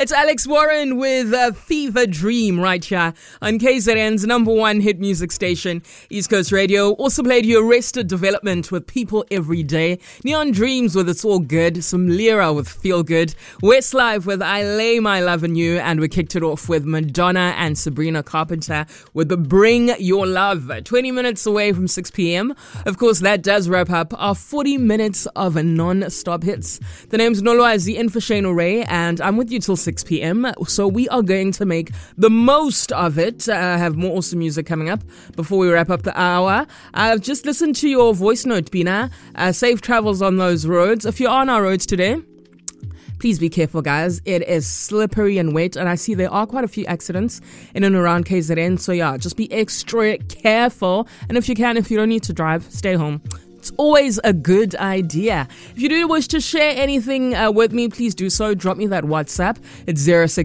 It's Alex Warren with Fever Dream right here on KZN's number one hit music station, East Coast Radio. Also played you Arrested Development with People Every Day, Neon Dreams with It's All Good, some Lyra with Feel Good, Westlife with I Lay My Love in You, and we kicked it off with Madonna and Sabrina Carpenter with the Bring Your Love. 20 minutes away from 6 p.m. Of course, that does wrap up our 40 minutes of non-stop hits. The name's Nolwazi in for Shane O'Ray, and I'm with you till 6 p.m. So we are going to make the most of it. I have more awesome music coming up before we wrap up the hour. I've just listened to your voice note, Bina. Safe travels on those roads. If you're on our roads today, please be careful, guys. It is slippery and wet, and I see there are quite a few accidents in and around KZN. So yeah, just be extra careful. And if you don't need to drive, stay home. It's always a good idea. If you do wish to share anything with me, please do so. Drop me that WhatsApp. It's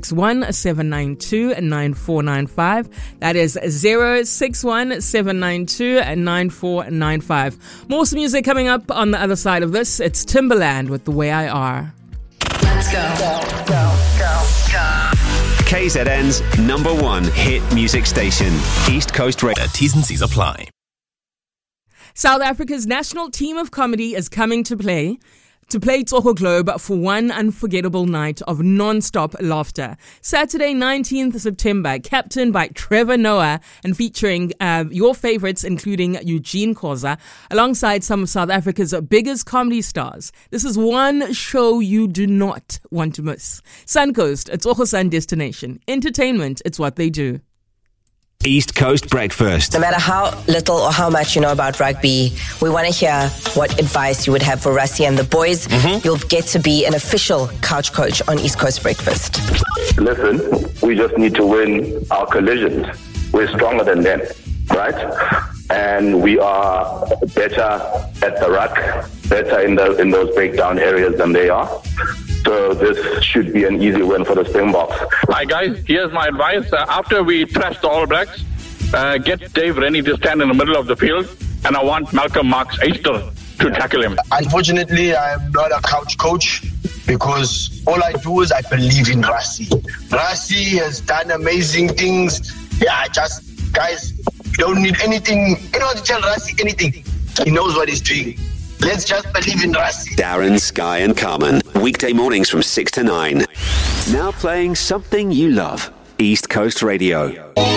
061-792-9495. That is 061-792-9495. More awesome music coming up on the other side of this. It's Timberland with The Way I Are. Let's go. KZN's number one hit music station, East Coast Radio. T's and C's apply. South Africa's national team of comedy is coming to play Tsogo Globe for one unforgettable night of non-stop laughter. Saturday, 19th September, captained by Trevor Noah and featuring your favorites, including Eugene Khoza, alongside some of South Africa's biggest comedy stars. This is one show you do not want to miss. Suncoast, it's Tsogo Sun destination. Entertainment, it's what they do. East Coast Breakfast. No matter how little or how much you know about rugby, we want to hear what advice you would have for Rassie and the boys. You'll get to be an official couch coach on East Coast Breakfast. Listen, we just need to win our collisions. We're stronger than them, right? And we are better at the ruck, better in those breakdown areas than they are. So this should be an easy win for the Springboks. Hi guys, here's my advice. After we trash the All Blacks, get Dave Rennie to stand in the middle of the field, and I want Malcolm Marx Easter to tackle him. Unfortunately, I'm not a couch coach because all I do is I believe in Rassie. Rassie has done amazing things. Yeah, guys, you don't need anything. You don't have to tell Rassie anything. He knows what he's doing. Let's just believe in Rassie. Darren, Sky and Carmen. Weekday mornings from 6 to 9. Now playing something you love. East Coast Radio.